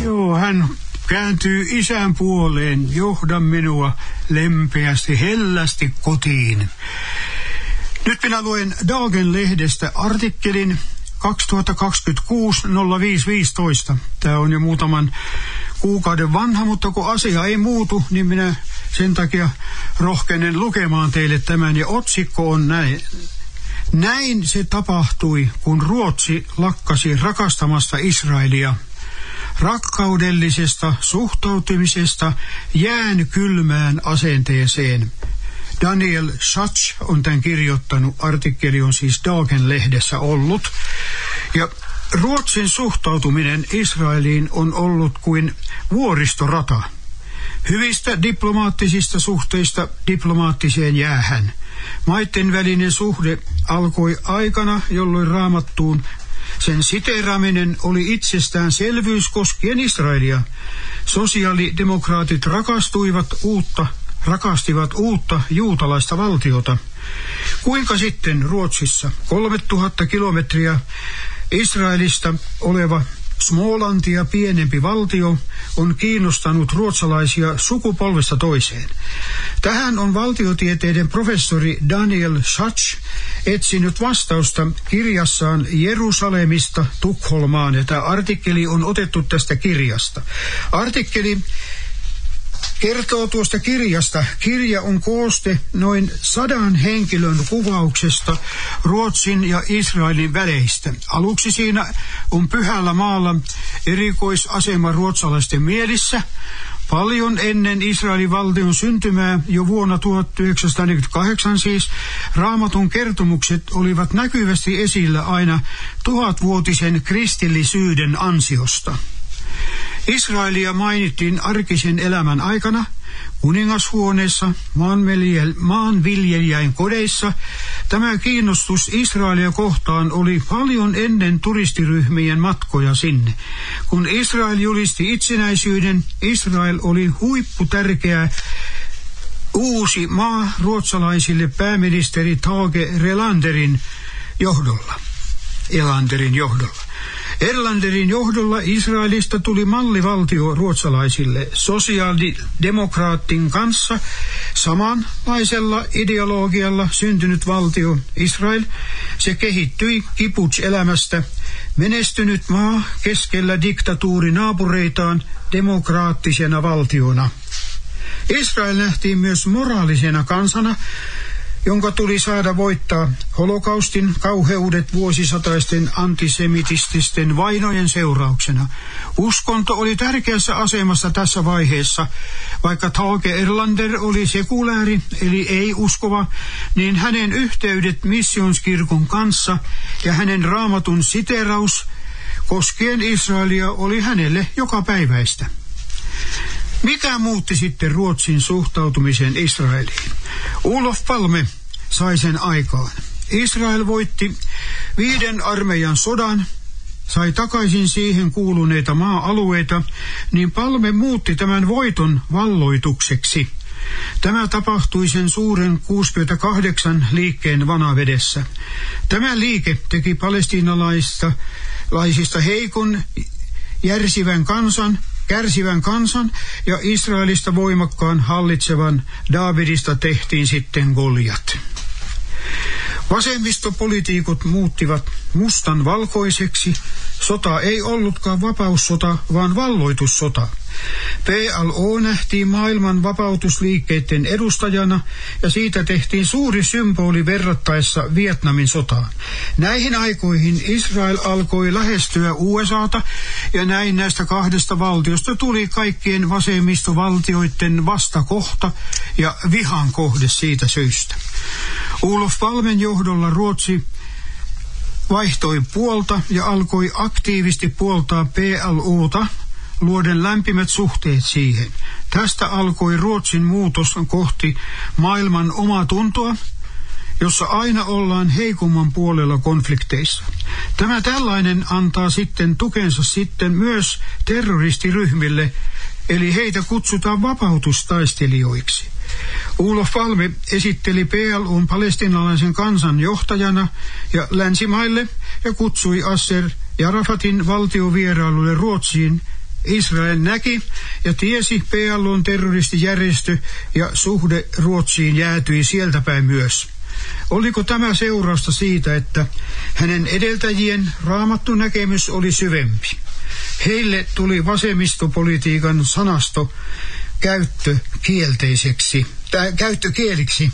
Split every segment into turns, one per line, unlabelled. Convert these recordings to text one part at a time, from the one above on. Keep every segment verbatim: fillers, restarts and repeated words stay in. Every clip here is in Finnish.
Joo, hän kääntyy isän puoleen, johda minua lempeästi, hellästi kotiin. Nyt minä luen Dagen-lehdestä artikkelin kaksituhattakaksikymmentäkuusi nolla viisi viisitoista. Tämä on jo muutaman kuukauden vanha, mutta kun asia ei muutu, niin minä sen takia rohkenen lukemaan teille tämän. Ja otsikko on näin. Näin se tapahtui, kun Ruotsi lakkasi rakastamasta Israelia. Rakkaudellisesta suhtautumisesta jään kylmään asenteeseen. Daniel Schatz on tämän kirjoittanut. Artikkeli on siis Dagen-lehdessä ollut. Ja Ruotsin suhtautuminen Israeliin on ollut kuin vuoristorata. Hyvistä diplomaattisista suhteista diplomaattiseen jäähän. Maiden välinen suhde alkoi aikana, jolloin Raamattuun sen siteeraaminen oli itsestäänselvyys koskien Israelia. Sosiaalidemokraatit rakastuivat uutta, rakastivat uutta juutalaista valtiota. Kuinka sitten Ruotsissa kolmetuhatta kilometriä Israelista oleva Smålantia pienempi valtio on kiinnostanut ruotsalaisia sukupolvesta toiseen? Tähän on valtiotieteiden professori Daniel Schatz etsinyt vastausta kirjassaan Jerusalemista Tukholmaan, ja tämä artikkeli on otettu tästä kirjasta. Artikkeli kertoo tuosta kirjasta. Kirja on kooste noin sadan henkilön kuvauksesta Ruotsin ja Israelin väleistä. Aluksi siinä on Pyhällä maalla erikoisasema ruotsalaisten mielissä. Paljon ennen Israelin valtion syntymää, jo vuonna tuhatyhdeksänsataaneljäkymmentäkahdeksan siis, Raamatun kertomukset olivat näkyvästi esillä aina tuhatvuotisen kristillisyyden ansiosta. Israelia mainittiin arkisen elämän aikana, kuningashuoneessa, maanviljelijäin kodeissa. Tämä kiinnostus Israelia kohtaan oli paljon ennen turistiryhmien matkoja sinne. Kun Israel julisti itsenäisyyden, Israel oli huipputärkeä uusi maa ruotsalaisille pääministeri Tage Erlanderin johdolla. Erlanderin johdolla. Erlanderin johdolla Israelista tuli mallivaltio ruotsalaisille. Sosiaalidemokraattin kanssa samanlaisella ideologialla syntynyt valtio Israel, se kehittyi kibbutz-elämästä. Menestynyt maa keskellä diktatuurinaapureitaan demokraattisena valtiona. Israel nähtiin myös moraalisena kansana, jonka tuli saada voittaa holokaustin kauheudet vuosisataisten antisemitististen vainojen seurauksena. Uskonto oli tärkeässä asemassa tässä vaiheessa. Vaikka Tage Erlander oli sekulääri, eli ei-uskova, niin hänen yhteydet missionskirkon kanssa ja hänen raamatun siteeraus koskien Israelia oli hänelle jokapäiväistä. Mikä muutti sitten Ruotsin suhtautumisen Israeliin? Olof Palme sai sen aikaan. Israel voitti viiden armeijan sodan, sai takaisin siihen kuuluneita maa-alueita, niin Palme muutti tämän voiton valloitukseksi. Tämä tapahtui sen suuren kuusikymmentäkahdeksan liikkeen vanavedessä. Tämä liike teki palestiinalaisista laisista heikon, järsivän kansan, kärsivän kansan, ja Israelista voimakkaan hallitsevan Daavidista tehtiin sitten Goljat. Vasemmistopolitiikot muuttivat mustan valkoiseksi. Sota ei ollutkaan vapaussota, vaan valloitussota. P L O nähtiin maailman vapautusliikkeiden edustajana, ja siitä tehtiin suuri symboli verrattaessa Vietnamin sotaan. Näihin aikoihin Israel alkoi lähestyä U S A:ta, ja näin näistä kahdesta valtiosta tuli kaikkien vasemmistovaltioiden vastakohta ja vihan kohde siitä syystä. Olof Palmen johdolla Ruotsi vaihtoi puolta ja alkoi aktiivisesti puoltaa P L O:ta, luoden lämpimät suhteet siihen. Tästä alkoi Ruotsin muutos kohti maailman omaa tuntoa, jossa aina ollaan heikomman puolella konflikteissa. Tämä tällainen antaa sitten tukensa sitten myös terroristiryhmille, eli heitä kutsutaan vapautustaistelijoiksi. Olof Palme esitteli P L O:n palestiinalaisen kansan johtajana ja länsimaille ja kutsui Yasser Arafatin valtiovierailulle Ruotsiin Israel näki ja tiesi P L O:n terroristijärjestö ja suhde Ruotsiin jäätyi sieltä päin myös. Oliko tämä seurausta siitä, että hänen edeltäjien raamattu näkemys oli syvempi? Heille tuli vasemmistopolitiikan sanasto käyttökielteiseksi, tai käyttökieliksi.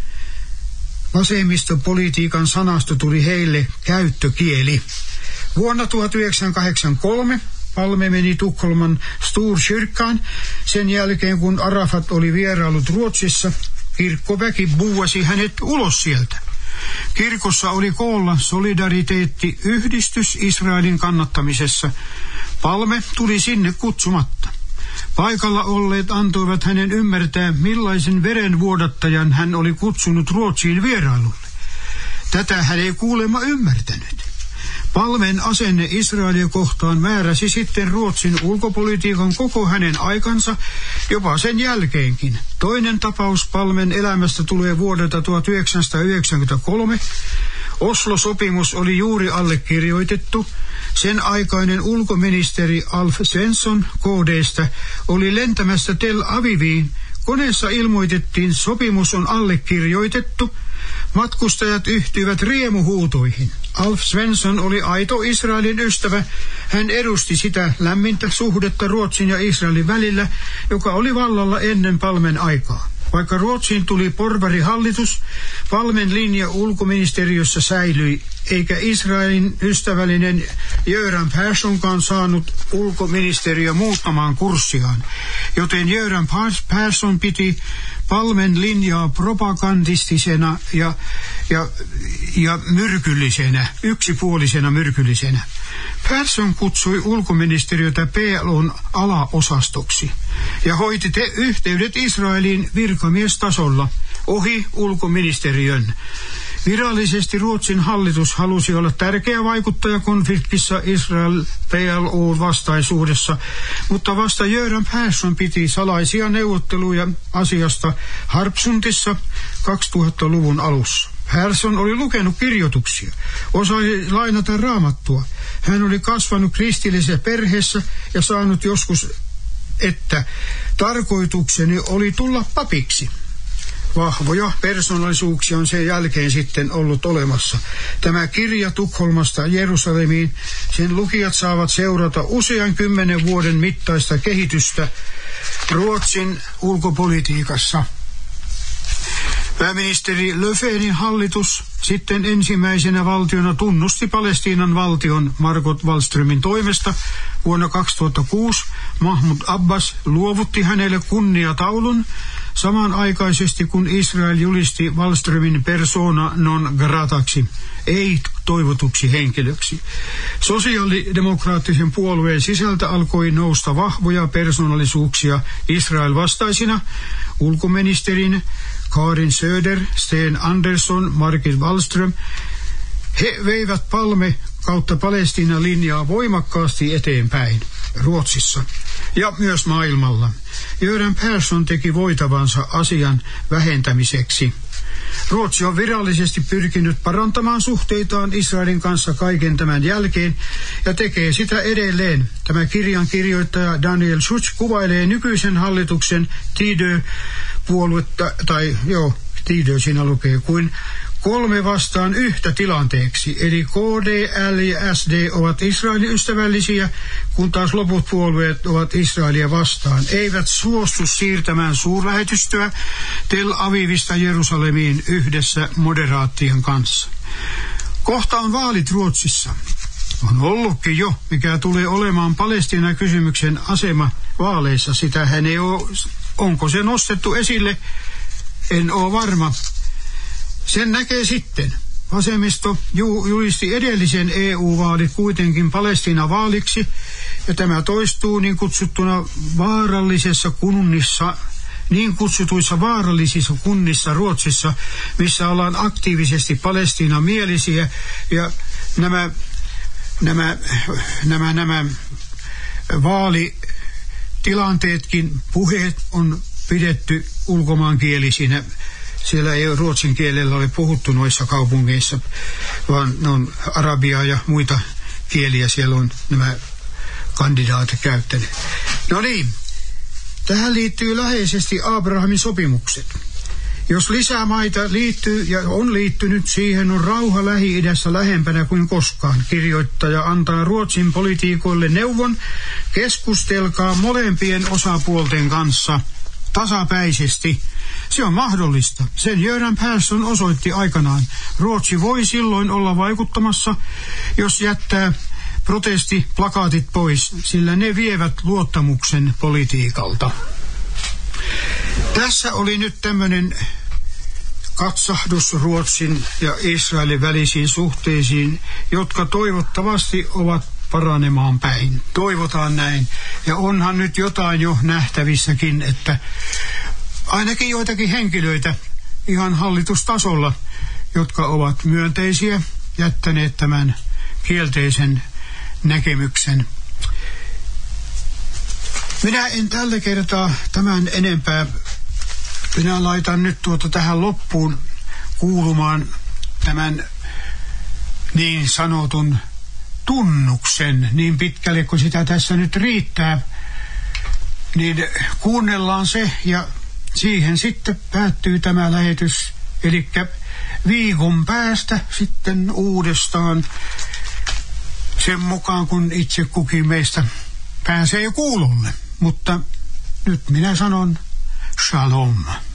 Vasemmistopolitiikan sanasto tuli heille käyttökieli. Vuonna tuhatyhdeksänsataakahdeksankymmentäkolme Palme meni Tukholman Storkyrkan sen jälkeen, kun Arafat oli vierailut Ruotsissa. Kirkkoväki buuasi hänet ulos sieltä. Kirkossa oli koolla Solidariteetti-yhdistys Israelin kannattamisessa. Palme tuli sinne kutsumatta. Paikalla olleet antoivat hänen ymmärtää, millaisen verenvuodattajan hän oli kutsunut Ruotsiin vierailulle. Tätä hän ei kuulemma ymmärtänyt. Palmen asenne Israelia kohtaan määräsi sitten Ruotsin ulkopolitiikan koko hänen aikansa, jopa sen jälkeenkin. Toinen tapaus Palmen elämästä tulee vuodelta tuhatyhdeksänsataayhdeksänkymmentäkolme. Oslo-sopimus oli juuri allekirjoitettu. Sen aikainen ulkoministeri Alf Svensson K D:stä oli lentämässä Tel Aviviin. Koneessa ilmoitettiin, sopimus on allekirjoitettu. Matkustajat yhtyivät riemuhuutoihin. Alf Svensson oli aito Israelin ystävä. Hän edusti sitä lämmintä suhdetta Ruotsin ja Israelin välillä, joka oli vallalla ennen Palmen aikaa. Vaikka Ruotsiin tuli porvarihallitus, Palmen linja ulkoministeriössä säilyi, eikä Israelin ystävällinen Göran Perssonkaan saanut ulkoministeriö muuttamaan kurssiaan, joten Göran Persson piti Palmen linjaa propagandistisena ja, ja, ja myrkyllisenä, yksipuolisena myrkyllisenä. Persson kutsui ulkoministeriötä P L O:n alaosastoksi ja hoiti te yhteydet Israeliin virkamiestasolla ohi ulkoministeriön. Virallisesti Ruotsin hallitus halusi olla tärkeä vaikuttaja konfliktissa Israel-P L O-vastaisuudessa, mutta vasta Göran Persson piti salaisia neuvotteluja asiasta Harpsundissa kaksituhattaluvun alussa. Persson oli lukenut kirjoituksia, osasi lainata raamattua. Hän oli kasvanut kristillisessä perheessä ja saanut joskus, että tarkoitukseni oli tulla papiksi. Vahvoja persoonallisuuksia on sen jälkeen sitten ollut olemassa. Tämä kirja Tukholmasta Jerusalemiin, sen lukijat saavat seurata usean kymmenen vuoden mittaista kehitystä Ruotsin ulkopolitiikassa. Pääministeri Löfvenin hallitus sitten ensimmäisenä valtiona tunnusti Palestiinan valtion Margot Wallströmin toimesta. Vuonna kaksituhattakuusi Mahmoud Abbas luovutti hänelle kunniataulun samanaikaisesti, kun Israel julisti Wallströmin persona non grataksi, ei toivotuksi henkilöksi. Sosiaalidemokraattisen puolueen sisältä alkoi nousta vahvoja persoonallisuuksia Israel-vastaisina. Ulkoministerin Karin Söder, Sten Andersson, Margot Wallström. He veivät Palme kautta Palestiinan linjaa voimakkaasti eteenpäin Ruotsissa ja myös maailmalla. Göran Persson teki voitavansa asian vähentämiseksi. Ruotsi on virallisesti pyrkinyt parantamaan suhteitaan Israelin kanssa kaiken tämän jälkeen ja tekee sitä edelleen. Tämä kirjan kirjoittaja Daniel Schutz kuvailee nykyisen hallituksen Tidö-puoluetta, tai joo, Tidö siinä lukee, kuin kolme vastaan yhtä tilanteeksi, eli K D, L ja S D ovat Israelin ystävällisiä, kun taas loput puolueet ovat Israelia vastaan. Eivät suostu siirtämään suurlähetystöä Tel Avivista Jerusalemiin yhdessä moderaattien kanssa. Kohta on vaalit Ruotsissa. On ollutkin jo, mikä tulee olemaan Palestiina-kysymyksen asema vaaleissa. Sitähän ei ole, onko se nostettu esille, en ole varma. Sen näkee sitten. Vasemmisto ju- julisti edellisen E U-vaalit kuitenkin Palestiina-vaaliksi, ja tämä toistuu niin kutsuttuna vaarallisessa kunnissa, niin kutsutuissa vaarallisissa kunnissa Ruotsissa, missä ollaan aktiivisesti Palestiina-mielisiä, ja nämä, nämä, nämä, nämä vaalitilanteetkin, puheet on pidetty ulkomaankielisinä. Siellä ei ruotsin kielellä ole puhuttu noissa kaupungeissa, vaan ne on arabiaa ja muita kieliä. Siellä on nämä kandidaatit käyttäneet. No niin, tähän liittyy läheisesti Abrahamin sopimukset. Jos lisää maita liittyy ja on liittynyt, siihen on rauha Lähi-idässä lähempänä kuin koskaan. Kirjoittaja antaa Ruotsin politiikoille neuvon: keskustelkaa molempien osapuolten kanssa tasapäisesti. Se on mahdollista. Sen Göran Persson osoitti aikanaan. Ruotsi voi silloin olla vaikuttamassa, jos jättää protestiplakaatit pois, sillä ne vievät luottamuksen politiikalta. Tässä oli nyt tämmöinen katsahdus Ruotsin ja Israelin välisiin suhteisiin, jotka toivottavasti ovat paranemaan päin. Toivotaan näin. Ja onhan nyt jotain jo nähtävissäkin, että ainakin joitakin henkilöitä ihan hallitustasolla, jotka ovat myönteisiä, jättäneet tämän kielteisen näkemyksen. Minä en tällä kertaa tämän enempää. Minä laitan nyt tuota tähän loppuun kuulumaan tämän niin sanotun tunnuksen, niin pitkälle kuin sitä tässä nyt riittää, niin kuunnellaan se ja siihen sitten päättyy tämä lähetys. Eli viikon päästä sitten uudestaan sen mukaan, kun itse kukin meistä pääsee kuulolle. Mutta nyt minä sanon shalom.